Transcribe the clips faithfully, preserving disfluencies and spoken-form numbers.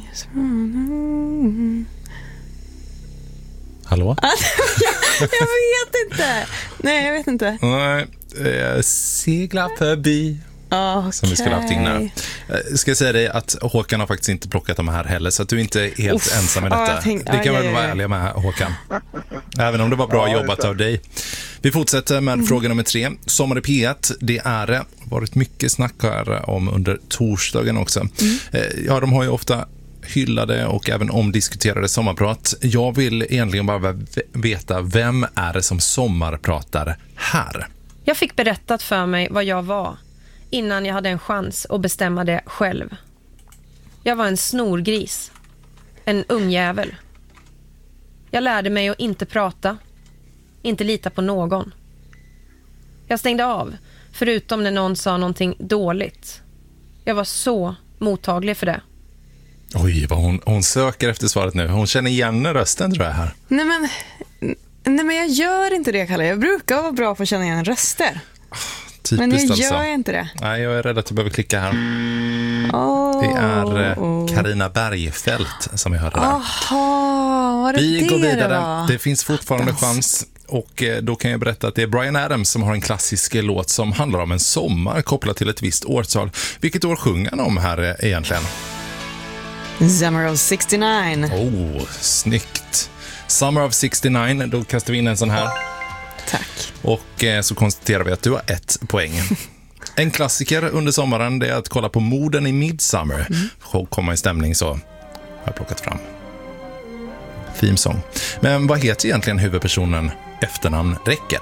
Hallå? jag, jag vet inte. Nej, jag vet inte. Nej, eh, segla förbi. Okay. Som vi skulle haft innan. Jag ska säga dig att Håkan har faktiskt inte plockat de här heller, så att du inte är helt Uff, ensam med detta. Tänk, det kan väl vara ärliga med, Håkan. Även om det var bra ja, jobbat av dig. Vi fortsätter med mm. fråga nummer tre. Sommar i P ett, det är det. Varit mycket snack här om under torsdagen också. Mm. Ja, de har ju ofta hyllade och även omdiskuterade sommarprat. Jag vill egentligen bara veta, vem är det som sommarpratar här? Jag fick berättat för mig vad jag var innan jag hade en chans att bestämma det själv. Jag var en snorgris. En ung jävel. Jag lärde mig att inte prata. Inte lita på någon. Jag stängde av, förutom när någon sa någonting dåligt. Jag var så mottaglig för det. Oj, vad hon, hon söker efter svaret nu. Hon känner igen rösten, tror jag här. Nej, men, nej, men jag gör inte det, Kalle. Jag brukar vara bra på att känna igen röster. Typiskt men jag alltså. gör inte det. Nej, jag är rädd att jag behöver klicka här. Oh, det är Carina Bergfeldt som jag hörde där. Jaha, var det Vi det går vidare. Det, det finns fortfarande Attans. chans. Och då kan jag berätta att det är Bryan Adams som har en klassisk låt som handlar om en sommar kopplat till ett visst årtal. Vilket år sjunger han om här egentligen? Summer of sextionio. Oh, snyggt. Summer of sextionio, då kastar vi in en sån här. Tack. Och eh, så konstaterar vi att du har ett poäng. En klassiker under sommaren, det är att kolla på morden i Midsummer. Mm. Komma i stämning, så har jag plockat fram. Themesång. Men vad heter egentligen huvudpersonen efternamn räcker?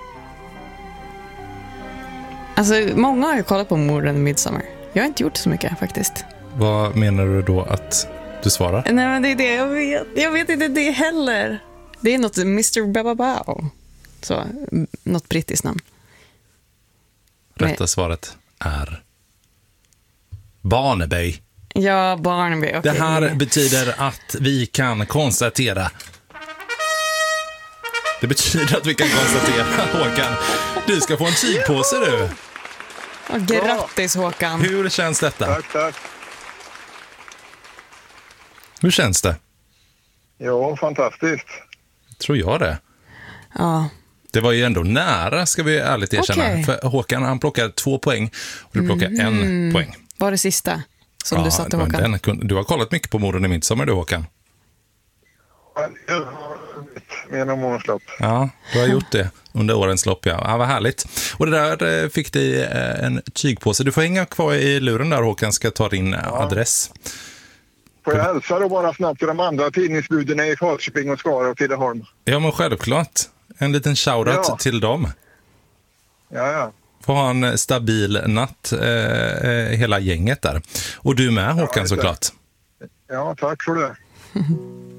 Alltså, många har ju kollat på morden i Midsummer. Jag har inte gjort så mycket faktiskt. Vad menar du då att du svarar? Nej, men det är det jag vet. Jag vet inte det heller. Det är något mister Bababao. Så, något brittiskt namn. Rätta Nej. svaret är Barnaby. Ja, Barnaby. Okay. Det här betyder att vi kan konstatera. Det betyder att vi kan konstatera, Håkan. Du ska få en tygpåse, du. Oh, grattis, Håkan. Hur känns detta? Tack, tack. Hur känns det? Ja, fantastiskt. Tror jag det. Ja. Det var ju ändå nära, ska vi ärligt erkänna. Okay. För Håkan, han plockade två poäng och du plockade mm. en poäng. Var det sista som ja, du satte, Håkan? Den, du har kollat mycket på morden i Midsommar, du, Håkan. Genom årens lopp. Ja, du har gjort det under årens lopp, ja. Ja, vad härligt. Och det där fick dig en tygpåse. Du får hänga kvar i luren där, Håkan, ska ta din ja. adress. Får jag hälsa då bara snabbt till de andra tidningsbuden i Falköping och Skara och Tidaholm? Ja, men självklart. En liten shoutout ja. till dem. Ja, ja. Får ha en stabil natt, eh, hela gänget där. Och du med, Håkan, ja, såklart. Ja, tack för det.